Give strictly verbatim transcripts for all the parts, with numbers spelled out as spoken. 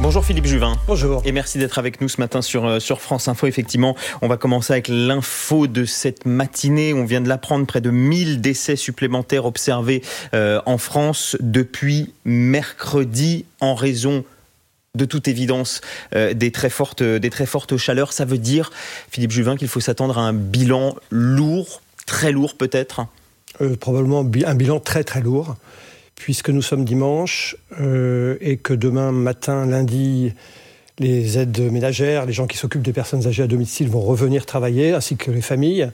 Bonjour Philippe Juvin. Bonjour. Et merci d'être avec nous ce matin sur, sur France Info. Effectivement, on va commencer avec l'info de cette matinée. On vient de l'apprendre, près de mille décès supplémentaires observés euh, en France depuis mercredi en raison de toute évidence euh, des, très fortes, des très fortes chaleurs. Ça veut dire, Philippe Juvin, qu'il faut s'attendre à un bilan lourd, très lourd peut-être euh, Probablement un bilan très très lourd, puisque nous sommes dimanche euh, et que demain matin, lundi, les aides ménagères, les gens qui s'occupent des personnes âgées à domicile vont revenir travailler, ainsi que les familles.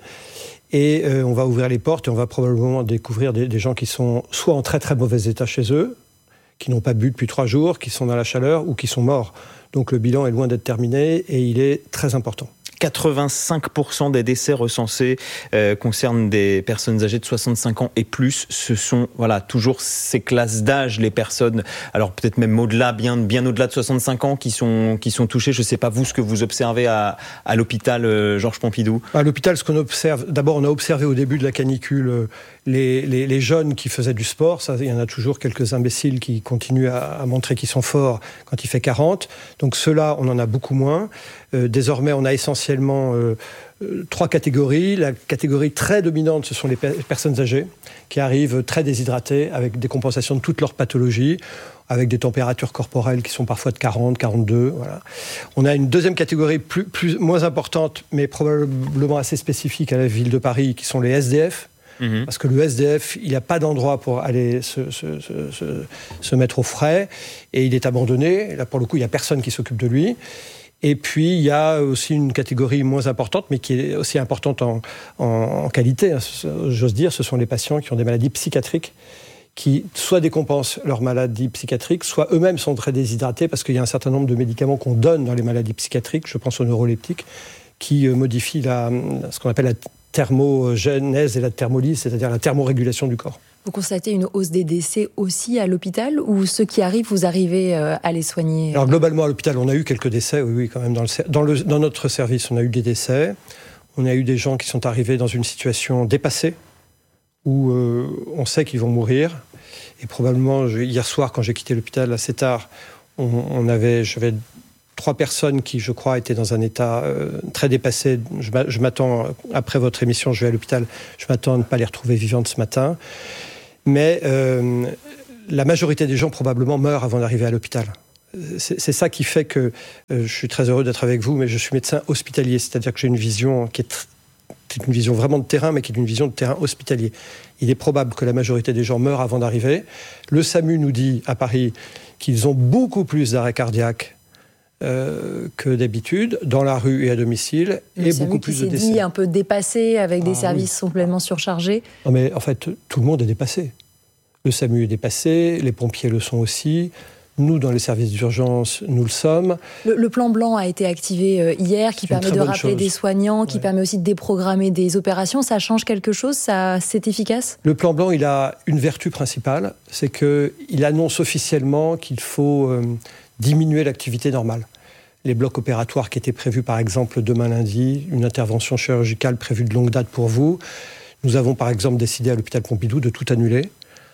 Et euh, on va ouvrir les portes et on va probablement découvrir des, des gens qui sont soit en très très mauvais état chez eux, qui n'ont pas bu depuis trois jours, qui sont dans la chaleur ou qui sont morts. Donc le bilan est loin d'être terminé et il est très important. quatre-vingt-cinq pour cent des décès recensés euh, concernent des personnes âgées de soixante-cinq ans et plus. Ce sont voilà, toujours ces classes d'âge, les personnes, alors peut-être même au-delà, bien, bien au-delà de soixante-cinq ans, qui sont, qui sont touchées. Je ne sais pas, vous, ce que vous observez à, à l'hôpital euh, Georges Pompidou. À l'hôpital, ce qu'on observe, d'abord, on a observé au début de la canicule euh, les, les, les jeunes qui faisaient du sport. Ça, il y en a toujours quelques imbéciles qui continuent à, à montrer qu'ils sont forts quand il fait quarante. Donc ceux-là, on en a beaucoup moins. Euh, désormais, on a essentiellement euh, euh, trois catégories. La catégorie très dominante, ce sont les pe- personnes âgées qui arrivent très déshydratées avec des compensations de toutes leurs pathologies, avec des températures corporelles qui sont parfois de quarante, quarante-deux. Voilà. On a une deuxième catégorie plus, plus, moins importante, mais probablement assez spécifique à la ville de Paris, qui sont les S D F. Mmh. Parce que le S D F, il n'y a pas d'endroit pour aller se, se, se, se, se mettre au frais, et il est abandonné. Là, pour le coup, il n'y a personne qui s'occupe de lui. Et puis, il y a aussi une catégorie moins importante, mais qui est aussi importante en, en, en qualité, hein, j'ose dire, ce sont les patients qui ont des maladies psychiatriques, qui soit décompensent leur maladie psychiatrique, soit eux-mêmes sont très déshydratés, parce qu'il y a un certain nombre de médicaments qu'on donne dans les maladies psychiatriques, je pense aux neuroleptiques, qui modifient la, ce qu'on appelle la thermogénèse et la thermolyse, c'est-à-dire la thermorégulation du corps. Vous constatez une hausse des décès aussi à l'hôpital, ou ceux qui arrivent, vous arrivez à les soigner? Alors globalement à l'hôpital, on a eu quelques décès, oui, oui quand même. Dans, le, dans, le, dans notre service, on a eu des décès. On a eu des gens qui sont arrivés dans une situation dépassée, où euh, on sait qu'ils vont mourir. Et probablement, je, hier soir, quand j'ai quitté l'hôpital assez tard, on, on avait, j'avais trois personnes qui, je crois, étaient dans un état euh, très dépassé. Je, je m'attends, après votre émission, je vais à l'hôpital, je m'attends à ne pas les retrouver vivantes ce matin. Mais euh, la majorité des gens, probablement, meurent avant d'arriver à l'hôpital. C'est, c'est ça qui fait que euh, je suis très heureux d'être avec vous, mais je suis médecin hospitalier, c'est-à-dire que j'ai une vision qui est, tr- qui est une vision vraiment de terrain, mais qui est une vision de terrain hospitalier. Il est probable que la majorité des gens meurent avant d'arriver. Le SAMU nous dit, à Paris, qu'ils ont beaucoup plus d'arrêts cardiaques Euh, que d'habitude, dans la rue et à domicile, le et SAMU beaucoup plus de décès. qui s'est dit un peu dépassé, avec des ah, services oui. complètement surchargés. Non mais en fait, tout le monde est dépassé. Le SAMU est dépassé, les pompiers le sont aussi. Nous, dans les services d'urgence, nous le sommes. Le, le plan blanc a été activé euh, hier, qui permet de rappeler chose. des soignants, qui ouais. permet aussi de déprogrammer des opérations. Ça change quelque chose? Ça, c'est efficace? Le plan blanc, il a une vertu principale, c'est qu'il annonce officiellement qu'il faut euh, diminuer l'activité normale. Les blocs opératoires qui étaient prévus, par exemple, demain lundi, une intervention chirurgicale prévue de longue date pour vous. Nous avons, par exemple, décidé à l'hôpital Pompidou de tout annuler,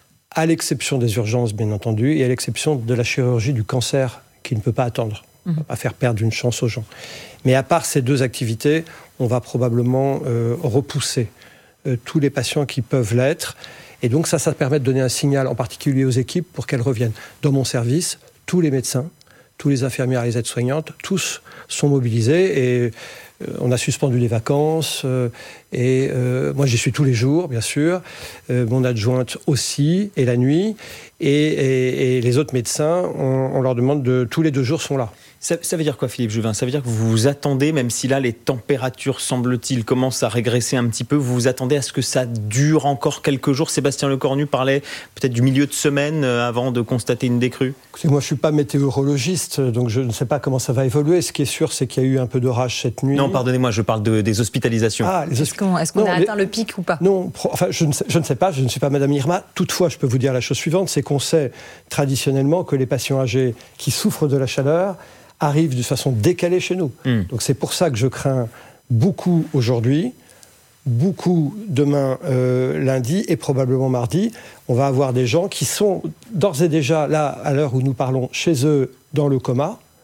à l'exception des urgences, bien entendu, et à l'exception de la chirurgie du cancer, qui ne peut pas attendre, mmh. à faire perdre une chance aux gens. Mais à part ces deux activités, on va probablement euh, repousser euh, tous les patients qui peuvent l'être. Et donc ça, ça permet de donner un signal, en particulier aux équipes, pour qu'elles reviennent. Dans mon service, tous les médecins, tous les infirmières et les aides-soignantes, tous sont mobilisés et euh, on a suspendu les vacances euh, et euh, moi j'y suis tous les jours, bien sûr, euh, mon adjointe aussi, et la nuit, et, et, et les autres médecins, on, on leur demande de, tous les deux jours sont là. Ça, ça veut dire quoi, Philippe Juvin? Ça veut dire que vous vous attendez, même si là les températures, semble-t-il, commencent à régresser un petit peu, vous vous attendez à ce que ça dure encore quelques jours? Sébastien Lecornu parlait peut-être du milieu de semaine avant de constater une décrue. Écoutez, moi je ne suis pas météorologiste, donc je ne sais pas comment ça va évoluer. Ce qui est sûr, c'est qu'il y a eu un peu d'orage cette nuit. Non, pardonnez-moi, je parle de, des hospitalisations. Ah, les hosp... Est-ce qu'on, est-ce qu'on non, a les... atteint le pic ou pas? Non, pro... enfin, je ne, sais, je ne sais pas, je ne suis pas Madame Irma. Toutefois, je peux vous dire la chose suivante, c'est qu'on sait traditionnellement que les patients âgés qui souffrent de la chaleur arrivent de façon décalée chez nous. Mmh. Donc c'est pour ça que je crains beaucoup aujourd'hui, beaucoup demain euh, lundi et probablement mardi. On va avoir des gens qui sont d'ores et déjà là, à l'heure où nous parlons, chez eux, dans le coma,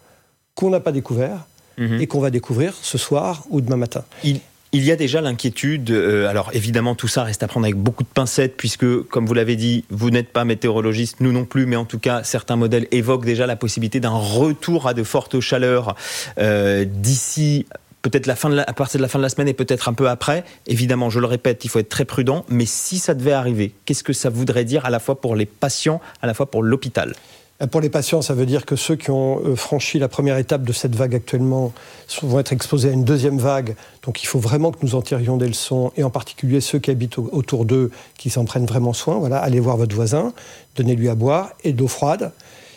qu'on n'a pas découvert mmh. et qu'on va découvrir ce soir ou demain matin. Il... Il y a déjà l'inquiétude, euh, alors évidemment tout ça reste à prendre avec beaucoup de pincettes puisque, comme vous l'avez dit, vous n'êtes pas météorologiste, nous non plus, mais en tout cas certains modèles évoquent déjà la possibilité d'un retour à de fortes chaleurs euh, d'ici peut-être la fin de la, à partir de la fin de la semaine et peut-être un peu après. Évidemment, je le répète, il faut être très prudent, mais si ça devait arriver, qu'est-ce que ça voudrait dire à la fois pour les patients, à la fois pour l'hôpital ? Pour les patients, ça veut dire que ceux qui ont franchi la première étape de cette vague actuellement vont être exposés à une deuxième vague. Donc il faut vraiment que nous en tirions des leçons, et en particulier ceux qui habitent autour d'eux, qui s'en prennent vraiment soin. Voilà, allez voir votre voisin, donnez-lui à boire et de l'eau froide.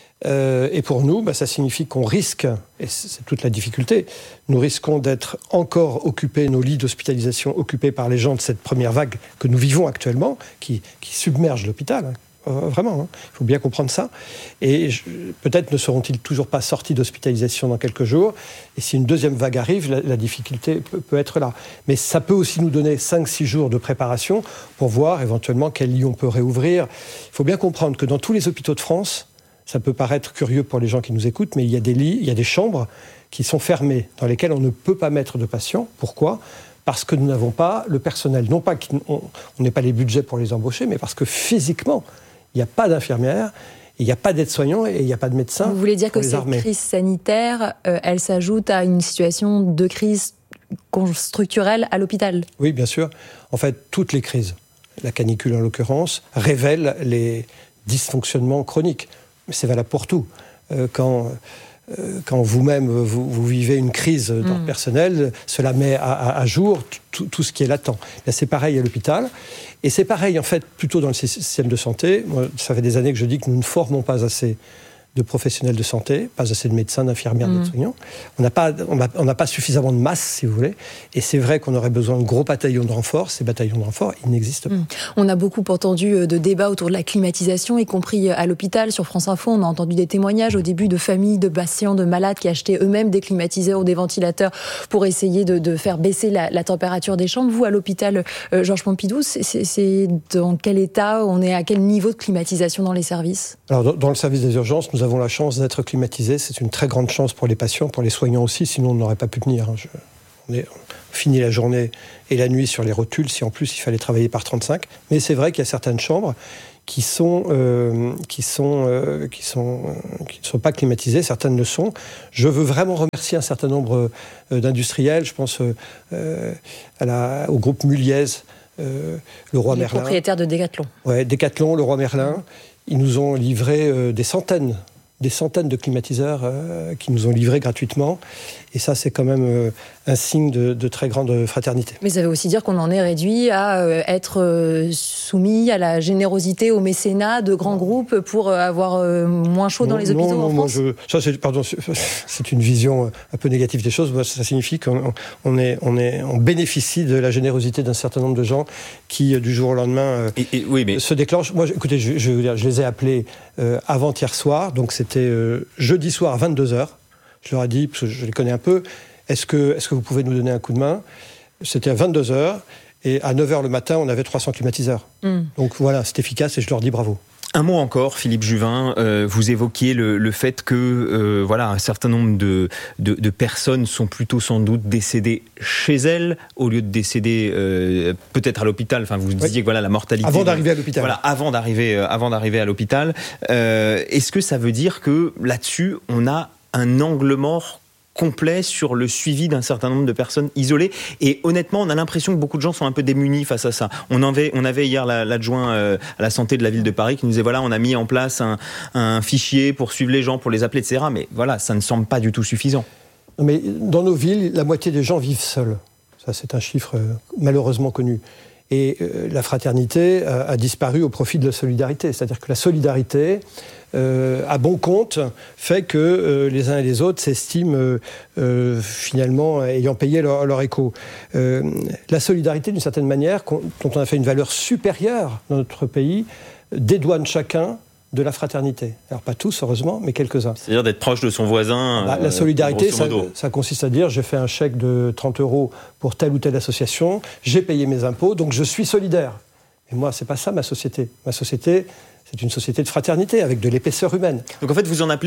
Euh, et pour nous, bah, ça signifie qu'on risque, et c'est toute la difficulté, nous risquons d'être encore occupés, nos lits d'hospitalisation occupés par les gens de cette première vague que nous vivons actuellement, qui, qui submerge l'hôpital. Euh, vraiment, il hein. faut bien comprendre ça. Et je, peut-être ne seront-ils toujours pas sortis d'hospitalisation dans quelques jours. Et si une deuxième vague arrive, la, la difficulté peut, peut être là. Mais ça peut aussi nous donner cinq six jours de préparation pour voir éventuellement quel lit on peut réouvrir. Il faut bien comprendre que dans tous les hôpitaux de France, ça peut paraître curieux pour les gens qui nous écoutent, mais il y a des lits, il y a des chambres qui sont fermées, dans lesquelles on ne peut pas mettre de patients. Pourquoi ? Parce que nous n'avons pas le personnel. Non pas qu'on n'ait pas les budgets pour les embaucher, mais parce que physiquement, il n'y a pas d'infirmières, il n'y a pas d'aide-soignants et il n'y a pas de médecins. Vous voulez dire que cette armées. crise sanitaire, euh, elle s'ajoute à une situation de crise structurelle à l'hôpital ? Oui, bien sûr. En fait, toutes les crises, la canicule en l'occurrence, révèlent les dysfonctionnements chroniques. Mais c'est valable pour tout. Euh, quand... Quand vous-même, vous, vous vivez une crise d'ordre mmh. personnel, cela met à, à, à jour tout, tout ce qui est latent. Là, c'est pareil à l'hôpital. Et c'est pareil, en fait, plutôt dans le système de santé. Moi, ça fait des années que je dis que nous ne formons pas assez de professionnels de santé, pas assez de médecins, d'infirmières, mmh. d'aides-soignants. On n'a pas, on a, on n'a pas suffisamment de masse, si vous voulez. Et c'est vrai qu'on aurait besoin de gros bataillons de renfort. Ces bataillons de renfort, ils n'existent pas. Mmh. On a beaucoup entendu de débats autour de la climatisation, y compris à l'hôpital. Sur France Info, on a entendu des témoignages au début de familles, de patients, de malades qui achetaient eux-mêmes des climatiseurs ou des ventilateurs pour essayer de, de faire baisser la, la température des chambres. Vous, à l'hôpital euh, Georges Pompidou, c'est, c'est, c'est dans quel état, on est à quel niveau de climatisation dans les services ? Alors, dans, dans le service des urgences, nous avons la chance d'être climatisés. C'est une très grande chance pour les patients, pour les soignants aussi, sinon on n'aurait pas pu tenir. Je, on, est, on finit la journée et la nuit sur les rotules, si en plus il fallait travailler par trente-cinq. Mais c'est vrai qu'il y a certaines chambres qui sont, euh, qui sont, euh, qui sont, euh, qui ne sont pas climatisées, certaines le sont. Je veux vraiment remercier un certain nombre euh, d'industriels, je pense euh, à la, au groupe Muliez, euh, le Roi les Merlin. Les propriétaires de Decathlon. Ouais, Decathlon, le Roi Merlin. Ils nous ont livré euh, des centaines des centaines de climatiseurs euh, qui nous ont livrés gratuitement. Et ça, c'est quand même euh, un signe de, de très grande fraternité. Mais ça veut aussi dire qu'on en est réduit à euh, être euh, soumis à la générosité, au mécénat de grands groupes pour euh, avoir euh, moins chaud non, dans les hôpitaux non, en non, France. moi je, ça, c'est, pardon, c'est une vision un peu négative des choses. Ça signifie qu'on on est, on est, on bénéficie de la générosité d'un certain nombre de gens qui, du jour au lendemain, euh, et, et, oui, mais... se déclenchent. Moi, écoutez, je, je, veux dire, je les ai appelés euh, avant-hier soir, donc c'était euh, jeudi soir à vingt-deux heures. Je leur ai dit, parce que je les connais un peu, est-ce que, est-ce que vous pouvez nous donner un coup de main ? C'était à vingt-deux heures, et à neuf heures le matin, on avait trois cents climatiseurs. Mm. Donc voilà, c'est efficace, et je leur dis bravo. Un mot encore, Philippe Juvin, euh, vous évoquiez le, le fait que euh, voilà, un certain nombre de, de, de personnes sont plutôt sans doute décédées chez elles, au lieu de décéder euh, peut-être à l'hôpital. Enfin, vous disiez oui. que voilà, la mortalité... Avant d'arriver à l'hôpital. Voilà, avant d'arriver, euh, avant d'arriver à l'hôpital. Euh, est-ce que ça veut dire que là-dessus, on a un angle mort complet sur le suivi d'un certain nombre de personnes isolées? Et honnêtement, on a l'impression que beaucoup de gens sont un peu démunis face à ça. On avait, on avait hier l'adjoint euh, à la santé de la ville de Paris qui nous disait voilà, on a mis en place un, un fichier pour suivre les gens, pour les appeler, et cetera. Mais voilà, ça ne semble pas du tout suffisant. Mais dans nos villes, la moitié des gens vivent seuls. Ça, c'est un chiffre euh, malheureusement connu. Et euh, la fraternité a, a disparu au profit de la solidarité. C'est-à-dire que la solidarité, euh, à bon compte, fait que euh, les uns et les autres s'estiment euh, euh, finalement ayant payé leur, leur écho. Euh, la solidarité, d'une certaine manière, dont on a fait une valeur supérieure dans notre pays, dédouane chacun de la fraternité. Alors pas tous, heureusement, mais quelques-uns. C'est-à-dire d'être proche de son voisin. Bah, la solidarité, euh, ça, ça consiste à dire j'ai fait un chèque de trente euros pour telle ou telle association, j'ai payé mes impôts, donc je suis solidaire. Et moi, c'est pas ça ma société. Ma société, c'est une société de fraternité, avec de l'épaisseur humaine. Donc en fait, vous en appelez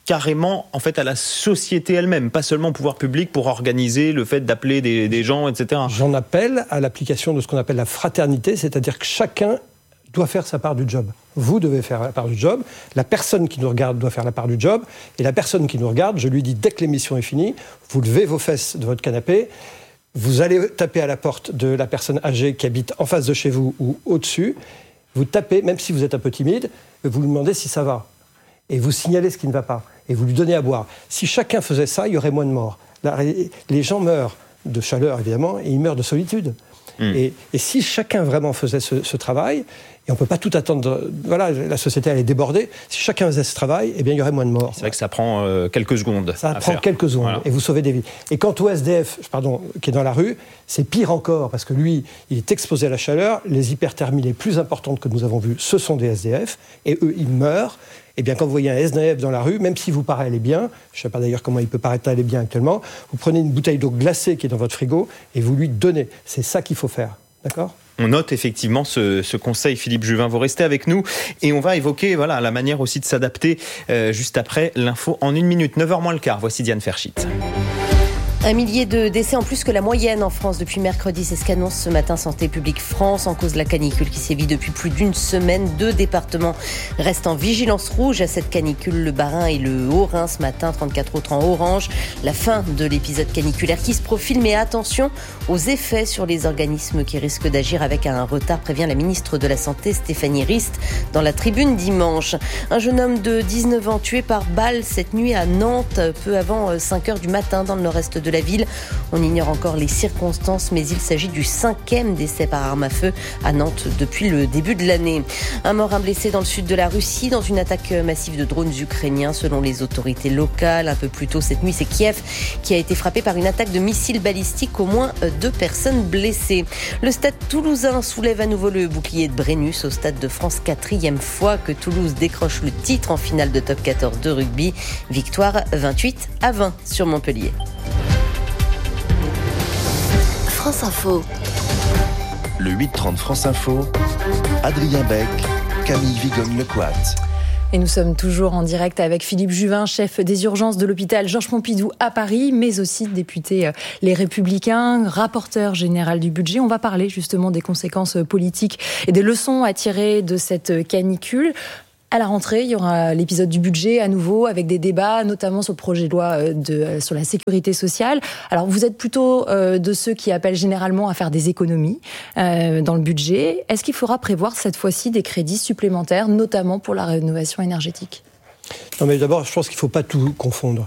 carrément en fait à la société elle-même, pas seulement au pouvoir public pour organiser le fait d'appeler des, des gens, et cetera. J'en appelle à l'application de ce qu'on appelle la fraternité, c'est-à-dire que chacun doit faire sa part du job. Vous devez faire la part du job, la personne qui nous regarde doit faire la part du job, et la personne qui nous regarde, je lui dis dès que l'émission est finie, vous levez vos fesses de votre canapé, vous allez taper à la porte de la personne âgée qui habite en face de chez vous ou au-dessus, vous tapez, même si vous êtes un peu timide, vous lui demandez si ça va. Et vous signalez ce qui ne va pas. Et vous lui donnez à boire. Si chacun faisait ça, il y aurait moins de morts. Là, les gens meurent de chaleur, évidemment, et ils meurent de solitude. Mmh. Et, et si chacun vraiment faisait ce, ce travail, et on ne peut pas tout attendre, voilà, la société elle est débordée, si chacun faisait ce travail, eh bien, il y aurait moins de morts. C'est vrai que ça prend euh, quelques secondes. Ça prend faire. quelques secondes, voilà. Et vous sauvez des vies. Et quant au S D F, pardon, qui est dans la rue, c'est pire encore, parce que lui, il est exposé à la chaleur, les hyperthermies les plus importantes que nous avons vues, ce sont des S D F, et eux, ils meurent. Eh bien, quand vous voyez un S D F dans la rue, même si vous paraît aller bien, je ne sais pas d'ailleurs comment il peut paraître aller bien actuellement, vous prenez une bouteille d'eau glacée qui est dans votre frigo et vous lui donnez. C'est ça qu'il faut faire. D'accord ? On note effectivement ce, ce conseil, Philippe Juvin. Vous restez avec nous et on va évoquer voilà, la manière aussi de s'adapter euh, juste après l'info en une minute. neuf heures moins le quart, voici Diane Ferchit. Un millier de décès en plus que la moyenne en France depuis mercredi, c'est ce qu'annonce ce matin Santé publique France en cause de la canicule qui sévit depuis plus d'une semaine. Deux départements restent en vigilance rouge à cette canicule, le Bas-Rhin et le Haut-Rhin ce matin, trente-quatre autres en orange. La fin de l'épisode caniculaire qui se profile, mais attention aux effets sur les organismes qui risquent d'agir avec un retard, prévient la ministre de la Santé Stéphanie Rist dans la Tribune dimanche. Un jeune homme de dix-neuf ans tué par balle cette nuit à Nantes, peu avant cinq heures du matin dans le nord-est de la ville. On ignore encore les circonstances, mais il s'agit du cinquième décès par arme à feu à Nantes depuis le début de l'année. Un mort, un blessé dans le sud de la Russie, dans une attaque massive de drones ukrainiens, selon les autorités locales. Un peu plus tôt cette nuit, c'est Kiev qui a été frappé par une attaque de missiles balistiques, au moins deux personnes blessées. Le stade toulousain soulève à nouveau le bouclier de Brennus au Stade de France, quatrième fois que Toulouse décroche le titre en finale de top quatorze de rugby. Victoire vingt-huit à vingt sur Montpellier. France Info. Le huit trente France Info, Adrien Beck, Camille Vigogne-Lecoat. Et nous sommes toujours en direct avec Philippe Juvin, chef des urgences de l'hôpital Georges Pompidou à Paris, mais aussi député Les Républicains, rapporteur général du budget. On va parler justement des conséquences politiques et des leçons à tirer de cette canicule. À la rentrée, il y aura l'épisode du budget à nouveau avec des débats, notamment sur le projet de loi de, sur la sécurité sociale. Alors, vous êtes plutôt euh, de ceux qui appellent généralement à faire des économies euh, dans le budget. Est-ce qu'il faudra prévoir cette fois-ci des crédits supplémentaires, notamment pour la rénovation énergétique ? Non, mais d'abord, je pense qu'il ne faut pas tout confondre.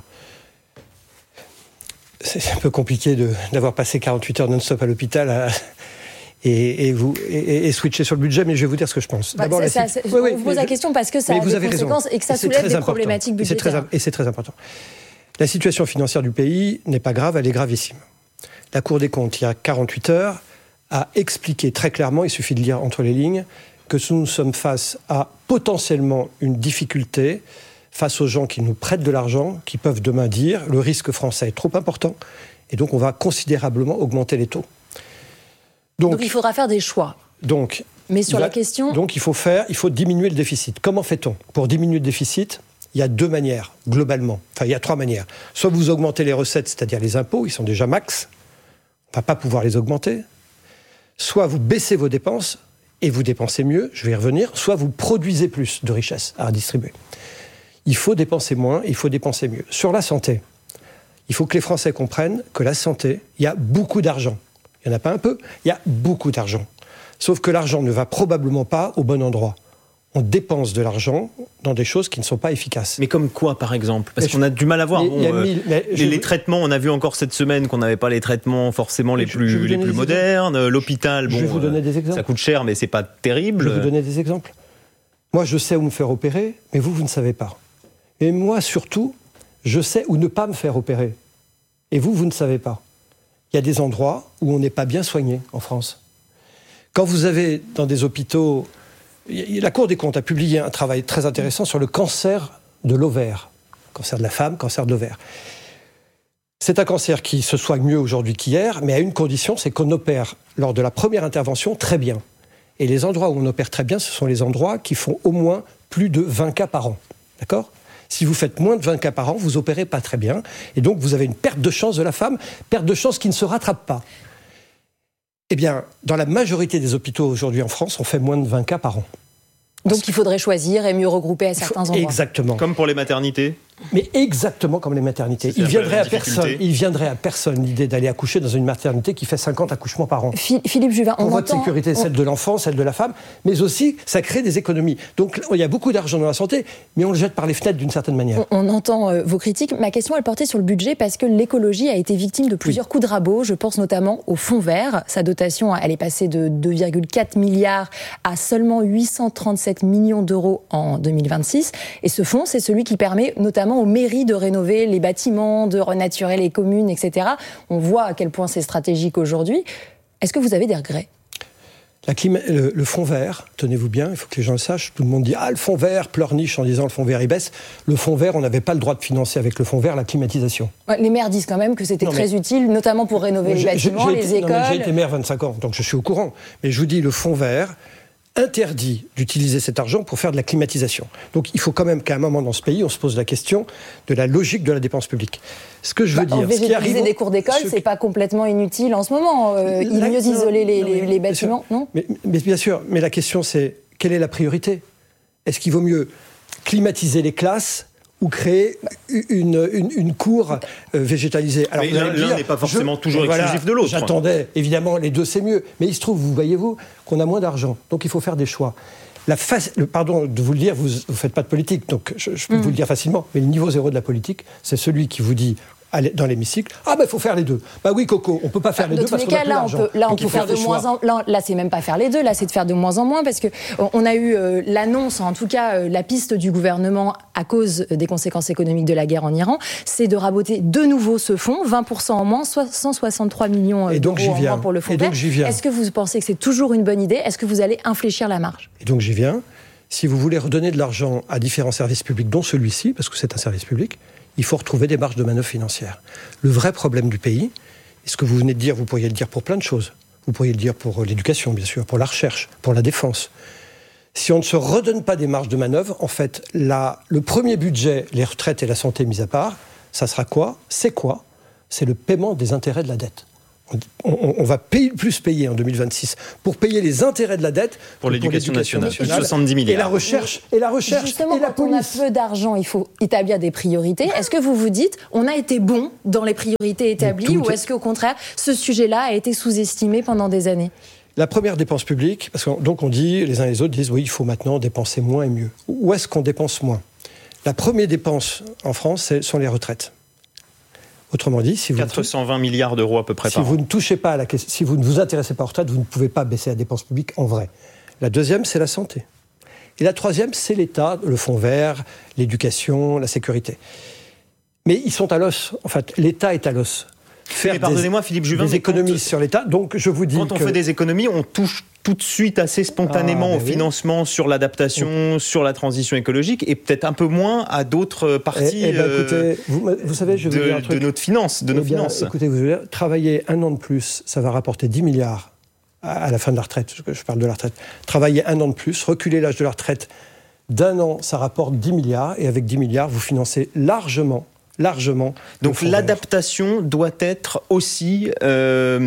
C'est un peu compliqué de, d'avoir passé quarante-huit heures non-stop à l'hôpital à... Et, et, vous, et, et switcher sur le budget, mais je vais vous dire ce que je pense. Bah, D'abord, c'est, la... c'est, oui, oui, je vous pose la question parce que ça a des conséquences raison. Et que ça et soulève des important. problématiques budgétaires. Et c'est, très, et c'est très important. La situation financière du pays n'est pas grave, elle est gravissime. La Cour des comptes, il y a quarante-huit heures, a expliqué très clairement, il suffit de lire entre les lignes, que nous sommes face à potentiellement une difficulté face aux gens qui nous prêtent de l'argent, qui peuvent demain dire le risque français est trop important, et donc on va considérablement augmenter les taux. Donc, donc il faudra faire des choix. Donc, mais sur va, la question... Donc il faut faire, il faut diminuer le déficit. Comment fait-on ? Pour diminuer le déficit, il y a deux manières, globalement. Enfin, il y a trois manières. Soit vous augmentez les recettes, c'est-à-dire les impôts, ils sont déjà max, on ne va pas pouvoir les augmenter. Soit vous baissez vos dépenses et vous dépensez mieux, je vais y revenir. Soit vous produisez plus de richesses à redistribuer. Il faut dépenser moins, il faut dépenser mieux. Sur la santé, il faut que les Français comprennent que la santé, il y a beaucoup d'argent. Il n'y en a pas un peu, il y a beaucoup d'argent. Sauf que l'argent ne va probablement pas au bon endroit. On dépense de l'argent dans des choses qui ne sont pas efficaces. Mais comme quoi, par exemple ? Parce mais qu'on je... a du mal à voir. Bon, euh, mille... les, je... les traitements, on a vu encore cette semaine qu'on n'avait pas les traitements forcément les plus, je, je les plus modernes. Exemples. L'hôpital, bon, je vais vous donner des exemples. Ça coûte cher, mais c'est pas terrible. Je vais vous donner des exemples. Moi, je sais où me faire opérer, mais vous, vous ne savez pas. Et moi, surtout, je sais où ne pas me faire opérer. Et vous, vous ne savez pas. Il y a des endroits où on n'est pas bien soigné en France. Quand vous avez dans des hôpitaux... La Cour des comptes a publié un travail très intéressant sur le cancer de l'ovaire. Cancer de la femme, cancer de l'ovaire. C'est un cancer qui se soigne mieux aujourd'hui qu'hier, mais à une condition, c'est qu'on opère lors de la première intervention très bien. Et les endroits où on opère très bien, ce sont les endroits qui font au moins plus de vingt cas par an. D'accord ? Si vous faites moins de vingt cas par an, vous opérez pas très bien. Et donc, vous avez une perte de chance de la femme, perte de chance qui ne se rattrape pas. Eh bien, dans la majorité des hôpitaux aujourd'hui en France, on fait moins de vingt cas par an. Donc, il faudrait choisir et mieux regrouper à certains endroits. Exactement. Comme pour les maternités. Mais exactement comme les maternités. Il viendrait, à personne, il viendrait à personne l'idée d'aller accoucher dans une maternité qui fait cinquante accouchements par an. Philippe Juvin, on Pour votre entend, sécurité, on... celle de l'enfant, celle de la femme, mais aussi, ça crée des économies. Donc, il y a beaucoup d'argent dans la santé, mais on le jette par les fenêtres d'une certaine manière. On, on entend euh, vos critiques. Ma question, elle portait sur le budget parce que l'écologie a été victime de plusieurs oui. coups de rabot. Je pense notamment au fonds vert. Sa dotation, elle est passée de deux virgule quatre milliards à seulement huit cent trente-sept millions d'euros en deux mille vingt-six. Et ce fonds, c'est celui qui permet notamment aux mairies de rénover les bâtiments, de renaturer les communes, et cetera. On voit à quel point c'est stratégique aujourd'hui. Est-ce que vous avez des regrets ? La clima... le, le fonds vert, tenez-vous bien, il faut que les gens le sachent, tout le monde dit « Ah, le fonds vert pleurniche en disant le fonds vert il baisse ». Le fonds vert, on n'avait pas le droit de financer avec le fonds vert la climatisation. Ouais, les maires disent quand même que c'était non, très mais... utile, notamment pour rénover les bâtiments, les été... écoles. Non, j'ai été maire vingt-cinq ans, donc je suis au courant. Mais je vous dis, le fonds vert interdit d'utiliser cet argent pour faire de la climatisation. Donc il faut quand même qu'à un moment dans ce pays, on se pose la question de la logique de la dépense publique. Ce que je veux bah, dire... Végétaliser arrive... des cours d'école, ce... c'est pas complètement inutile en ce moment. Euh, il est mieux d'isoler les, non, les, les bâtiments, non mais, mais bien sûr, mais la question c'est, quelle est la priorité ? Est-ce qu'il vaut mieux climatiser les classes ou créer une, une, une cour euh, végétalisée. Alors, mais l'un, l'un n'est pas forcément je, toujours voilà, exclusif de l'autre. J'attendais, évidemment, les deux c'est mieux. Mais il se trouve, vous voyez-vous, qu'on a moins d'argent. Donc il faut faire des choix. La face, le, pardon de vous le dire, vous ne faites pas de politique, donc je, je peux mmh. vous le dire facilement. Mais le niveau zéro de la politique, c'est celui qui vous dit dans l'hémicycle, ah ben bah, il faut faire les deux. Bah oui Coco, on peut pas faire les de deux parce qu'on a plus là, d'argent. On peut, là on Donc, peut faire de moins en là, là c'est même pas faire les deux, là c'est de faire de moins en moins parce que on a eu euh, l'annonce, en tout cas euh, la piste du gouvernement à cause des conséquences économiques de la guerre en Iran, c'est de raboter de nouveau ce fonds, vingt pour cent en moins, cent soixante-trois millions et donc, d'euros j'y viens. en moins pour le fonds et donc, vert. J'y viens. Est-ce que vous pensez que c'est toujours une bonne idée ? Est-ce que vous allez infléchir la marge ? Et donc j'y viens. Si vous voulez redonner de l'argent à différents services publics, dont celui-ci, parce que c'est un service public, il faut retrouver des marges de manœuvre financières. Le vrai problème du pays, et ce que vous venez de dire, vous pourriez le dire pour plein de choses. Vous pourriez le dire pour l'éducation, bien sûr, pour la recherche, pour la défense. Si on ne se redonne pas des marges de manœuvre, en fait, la, le premier budget, les retraites et la santé mis à part, ça sera quoi ? C'est quoi ? C'est le paiement des intérêts de la dette. On, on, on va payer, plus payer en deux mille vingt-six pour payer les intérêts de la dette pour l'éducation, pour l'éducation nationale, nationale, soixante-dix milliards. Et la recherche, et la recherche, justement, et la quand police. on a peu d'argent, il faut établir des priorités. Est-ce que vous vous dites, on a été bon dans les priorités établies, ou est-ce qu'au contraire, ce sujet-là a été sous-estimé pendant des années ? La première dépense publique, parce que donc on dit, les uns et les autres disent, oui, il faut maintenant dépenser moins et mieux. Où est-ce qu'on dépense moins ? La première dépense en France, ce sont les retraites. Autrement dit, si vous quatre cent vingt milliards d'euros à peu près si par vous an. ne touchez pas à la question, si vous ne vous intéressez pas aux retraites, vous ne pouvez pas baisser la dépense publique en vrai. La deuxième, c'est la santé. Et la troisième, c'est l'État, le fonds vert, l'éducation, la sécurité. Mais ils sont à l'os. En fait, l'État est à l'os. Faire mais pardonnez-moi, des, Philippe Juvin, des économies quand, sur l'État. Donc, je vous dis quand on que... fait des économies, on touche tout de suite assez spontanément ah, au oui. financement sur l'adaptation, oui. sur la transition écologique, et peut-être un peu moins à d'autres parties eh, eh ben, écoutez, euh, vous, vous savez, je vais de, vous dire un truc. de notre finance, de eh nos bien, finances. Écoutez, vous allez travailler un an de plus, ça va rapporter dix milliards à la fin de la retraite. Je parle de la retraite. Travailler un an de plus, reculer l'âge de la retraite d'un an, ça rapporte dix milliards, et avec dix milliards, vous financez largement largement. Donc l'adaptation doit être aussi, euh,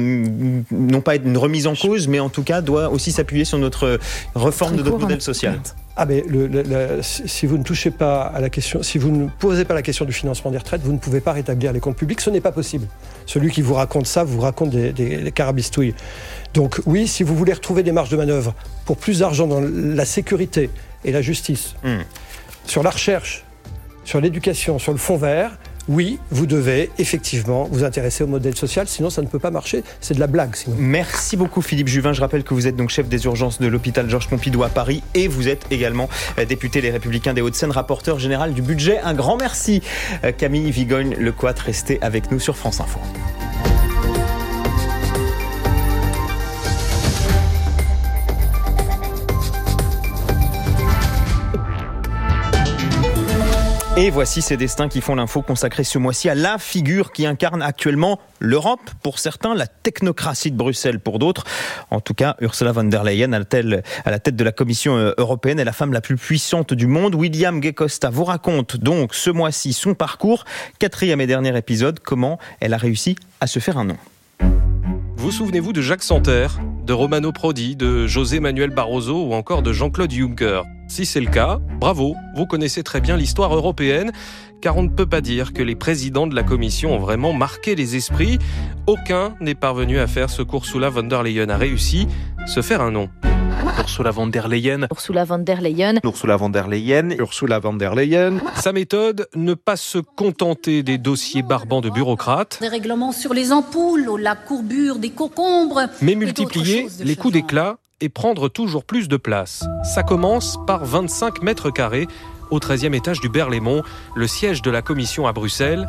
non pas une remise en cause, mais en tout cas doit aussi s'appuyer sur notre réforme de notre modèle social. Ah ben, le, le, le, si vous ne touchez pas à la question, si vous ne posez pas la question du financement des retraites, vous ne pouvez pas rétablir les comptes publics. Ce n'est pas possible. Celui qui vous raconte ça vous raconte des, des, des carabistouilles. Donc oui, si vous voulez retrouver des marges de manœuvre pour plus d'argent dans la sécurité et la justice, mmh. sur la recherche, sur l'éducation, sur le fonds vert, oui, vous devez effectivement vous intéresser au modèle social, sinon ça ne peut pas marcher, c'est de la blague sinon. Merci beaucoup Philippe Juvin, je rappelle que vous êtes donc chef des urgences de l'hôpital Georges Pompidou à Paris et vous êtes également député Les Républicains des Hauts-de-Seine, rapporteur général du budget. Un grand merci Camille Vigogne-Lecoat, restez avec nous sur France Info. Et voici ces destins qui font l'info consacrée ce mois-ci à la figure qui incarne actuellement l'Europe. Pour certains, la technocratie de Bruxelles pour d'autres. En tout cas, Ursula von der Leyen, à la tête de la Commission européenne, est la femme la plus puissante du monde. William Gay-Costa vous raconte donc ce mois-ci son parcours. Quatrième et dernier épisode, comment elle a réussi à se faire un nom. Vous souvenez-vous de Jacques Santer, de Romano Prodi, de José Manuel Barroso ou encore de Jean-Claude Juncker? Si c'est le cas, bravo, vous connaissez très bien l'histoire européenne, car on ne peut pas dire que les présidents de la Commission ont vraiment marqué les esprits. Aucun n'est parvenu à faire ce qu'Ursula von der Leyen a réussi, se faire un nom. Ursula von der Leyen. Ursula von der Leyen. Ursula von der Leyen. Ursula von der Leyen. Sa méthode, ne pas se contenter des dossiers barbants de bureaucrates. Des règlements sur les ampoules, la courbure des concombres. Mais multiplier les coups d'éclat et prendre toujours plus de place. Ça commence par vingt-cinq mètres carrés au treizième étage du Berlaymont, le siège de la Commission à Bruxelles.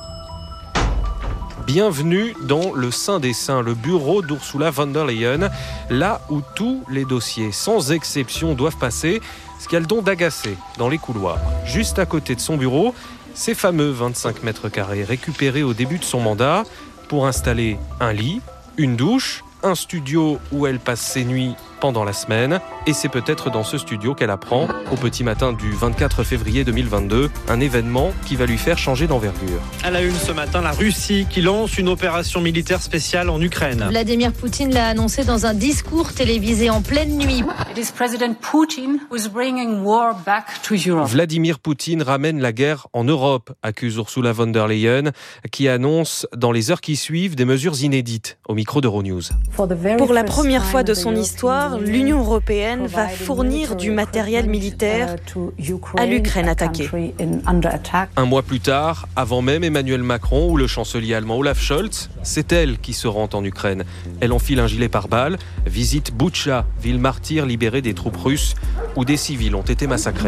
Bienvenue dans le Saint des Saints, le bureau d'Ursula von der Leyen, là où tous les dossiers, sans exception, doivent passer, ce qui a le don d'agacer dans les couloirs. Juste à côté de son bureau, ces fameux vingt-cinq mètres carrés récupérés au début de son mandat pour installer un lit, une douche, un studio où elle passe ses nuits pendant la semaine. Et c'est peut-être dans ce studio qu'elle apprend, au petit matin du vingt-quatre février deux mille vingt-deux, un événement qui va lui faire changer d'envergure. À la une ce matin, la Russie qui lance une opération militaire spéciale en Ukraine. Vladimir Poutine l'a annoncé dans un discours télévisé en pleine nuit. It is President Putin who is bringing war back to Europe. Vladimir Poutine ramène la guerre en Europe, accuse Ursula von der Leyen, qui annonce dans les heures qui suivent des mesures inédites au micro d'Euronews. Pour la première fois de son histoire, l'Union européenne va fournir du matériel militaire à l'Ukraine attaquée. Un mois plus tard, avant même Emmanuel Macron ou le chancelier allemand Olaf Scholz, c'est elle qui se rend en Ukraine. Elle enfile un gilet pare-balles, visite Boutcha, ville martyre libérée des troupes russes, où des civils ont été massacrés.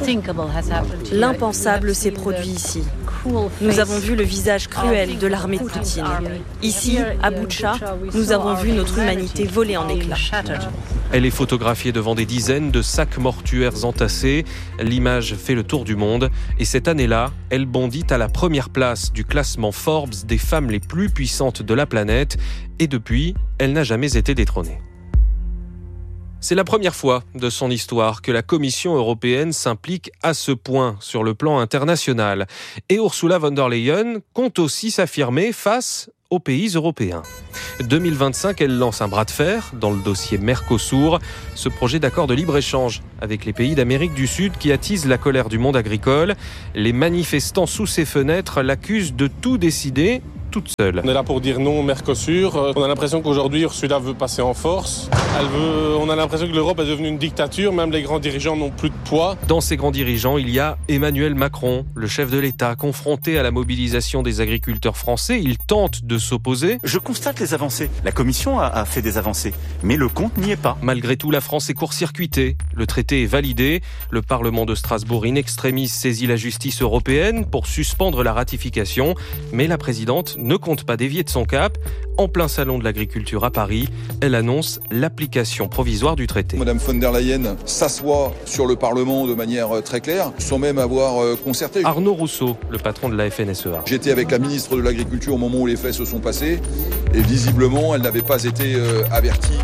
L'impensable s'est produit ici. Nous avons vu le visage cruel de l'armée de Poutine. Ici, à Boutcha, nous avons vu notre humanité voler en éclats. Elle est photographiée devant des dizaines de sacs mortuaires entassés. L'image fait le tour du monde. Et cette année-là, elle bondit à la première place du classement Forbes des femmes les plus puissantes de la planète. Et depuis, elle n'a jamais été détrônée. C'est la première fois de son histoire que la Commission européenne s'implique à ce point sur le plan international. Et Ursula von der Leyen compte aussi s'affirmer face aux pays européens. deux mille vingt-cinq, elle lance un bras de fer dans le dossier Mercosur, ce projet d'accord de libre-échange avec les pays d'Amérique du Sud qui attise la colère du monde agricole. Les manifestants sous ses fenêtres l'accusent de tout décider toute seule. On est là pour dire non au Mercosur. On a l'impression qu'aujourd'hui Ursula veut passer en force. Elle veut, on a l'impression que l'Europe est devenue une dictature, même les grands dirigeants n'ont plus de poids. Dans ces grands dirigeants, il y a Emmanuel Macron, le chef de l'État, confronté à la mobilisation des agriculteurs français. Il tente de s'opposer. Je constate les avancées. La Commission a, a fait des avancées, mais le compte n'y est pas. Malgré tout, la France est court-circuitée. Le traité est validé. Le Parlement de Strasbourg in extremis saisit la justice européenne pour suspendre la ratification. Mais la présidente ne compte pas dévier de son cap. En plein salon de l'agriculture à Paris, elle annonce l'application provisoire du traité. Madame von der Leyen s'assoit sur le Parlement de manière très claire, sans même avoir concerté. Arnaud Rousseau, le patron de la F N S E A. J'étais avec la ministre de l'Agriculture au moment où les faits se sont passés, et visiblement, elle n'avait pas été euh, avertie.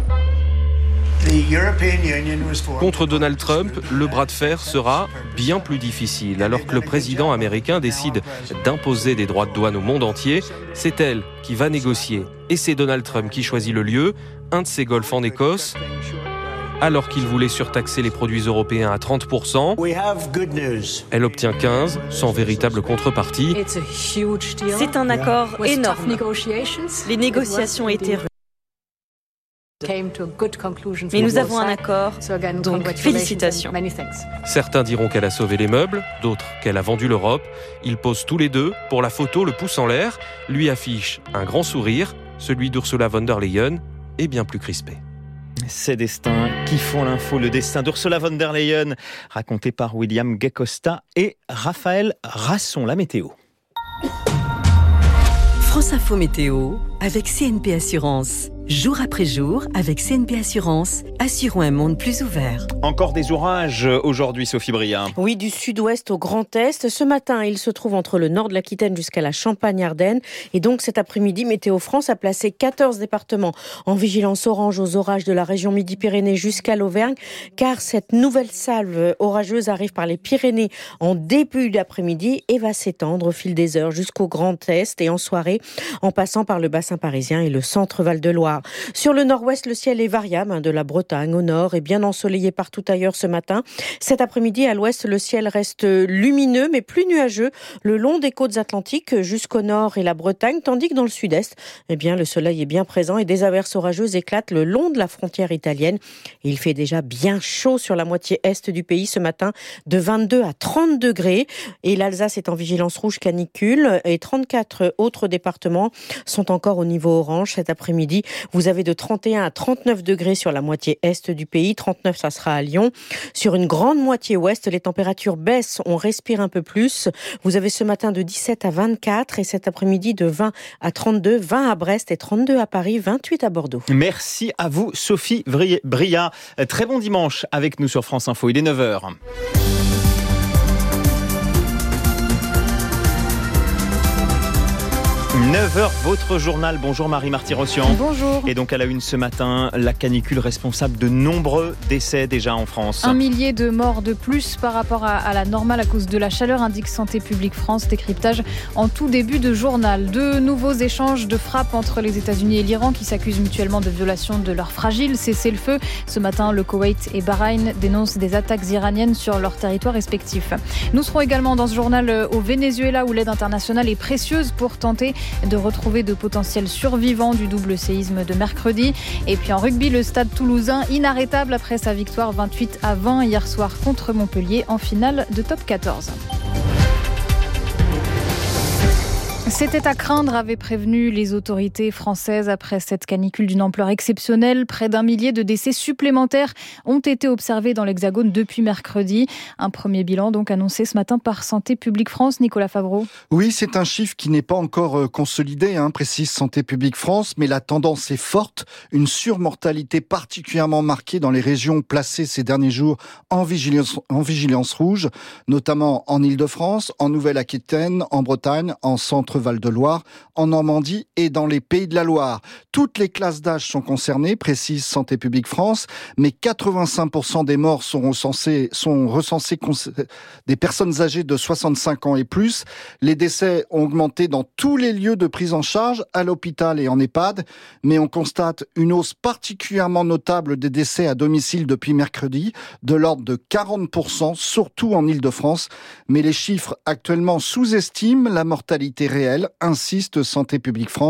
Contre Donald Trump, le bras de fer sera bien plus difficile. Alors que le président américain décide d'imposer des droits de douane au monde entier, c'est elle qui va négocier. Et c'est Donald Trump qui choisit le lieu, un de ses golfs en Écosse. Alors qu'il voulait surtaxer les produits européens à trente pour cent, elle obtient quinze, sans véritable contrepartie. C'est un accord énorme. Les négociations étaient rudes. Mais nous avons un accord, donc félicitations. Certains diront qu'elle a sauvé les meubles, d'autres qu'elle a vendu l'Europe. Ils posent tous les deux, pour la photo, le pouce en l'air, lui affiche un grand sourire, celui d'Ursula von der Leyen est bien plus crispé. Ces destins qui font l'info, le destin d'Ursula von der Leyen, raconté par William Gay-Costa et Raphaël Rasson. La météo. France Info Météo avec C N P Assurance. Jour après jour, avec C N P Assurance, assurons un monde plus ouvert. Encore des orages aujourd'hui, Sophie Bria. Oui, du sud-ouest au Grand Est. Ce matin, il se trouve entre le nord de l'Aquitaine jusqu'à la Champagne-Ardenne. Et donc cet après-midi, Météo France a placé quatorze départements en vigilance orange aux orages de la région Midi-Pyrénées jusqu'à l'Auvergne, car cette nouvelle salve orageuse arrive par les Pyrénées en début d'après-midi et va s'étendre au fil des heures jusqu'au Grand Est et en soirée, en passant par le bassin parisien et le centre Val-de-Loire. Sur le nord-ouest, le ciel est variable, de la Bretagne au nord et bien ensoleillé partout ailleurs ce matin. Cet après-midi, à l'ouest, le ciel reste lumineux mais plus nuageux le long des côtes atlantiques jusqu'au nord et la Bretagne, tandis que dans le sud-est, eh bien, le soleil est bien présent et des averses orageuses éclatent le long de la frontière italienne. Il fait déjà bien chaud sur la moitié est du pays ce matin, de vingt-deux à trente degrés. Et l'Alsace est en vigilance rouge canicule et trente-quatre autres départements sont encore au niveau orange cet après-midi. Vous avez de trente et un à trente-neuf degrés sur la moitié est du pays. trente-neuf, ça sera à Lyon. Sur une grande moitié ouest, les températures baissent. On respire un peu plus. Vous avez ce matin de dix-sept à vingt-quatre et cet après-midi de vingt à trente-deux. vingt à Brest et trente-deux à Paris, vingt-huit à Bordeaux. Merci à vous, Sophie Bria. Très bon dimanche avec nous sur France Info. Il est neuf heures. neuf heures, votre journal. Bonjour Marie Marty-Rossian. Bonjour. Et donc à la une ce matin, la canicule responsable de nombreux décès déjà en France. Un millier de morts de plus par rapport à, à la normale à cause de la chaleur, indique Santé publique France. Décryptage en tout début de journal. De nouveaux échanges de frappes entre les États-Unis et l'Iran qui s'accusent mutuellement de violation de leur fragile cessez-le-feu. Ce matin, le Koweït et Bahreïn dénoncent des attaques iraniennes sur leur territoire respectif. Nous serons également dans ce journal au Venezuela où l'aide internationale est précieuse pour tenter de retrouver de potentiels survivants du double séisme de mercredi. Et puis en rugby, le Stade toulousain inarrêtable après sa victoire vingt-huit à vingt hier soir contre Montpellier en finale de top quatorze. C'était à craindre, avaient prévenu les autorités françaises après cette canicule d'une ampleur exceptionnelle. Près d'un millier de décès supplémentaires ont été observés dans l'Hexagone depuis mercredi. Un premier bilan donc annoncé ce matin par Santé publique France. Nicolas Favreau. Oui, c'est un chiffre qui n'est pas encore consolidé, hein, précise Santé publique France, mais la tendance est forte. Une surmortalité particulièrement marquée dans les régions placées ces derniers jours en vigilance, en vigilance rouge, notamment en Île-de-France, en Nouvelle-Aquitaine, en Bretagne, en centre Val-de-Loire, en Normandie et dans les Pays de la Loire. Toutes les classes d'âge sont concernées, précise Santé publique France, mais quatre-vingt-cinq pour cent des morts sont recensés, sont recensés des personnes âgées de soixante-cinq ans et plus. Les décès ont augmenté dans tous les lieux de prise en charge, à l'hôpital et en EHPAD, mais on constate une hausse particulièrement notable des décès à domicile depuis mercredi, de l'ordre de quarante pour cent, surtout en Île-de-France. Mais les chiffres actuellement sous-estiment la mortalité réelle, insiste Santé publique France.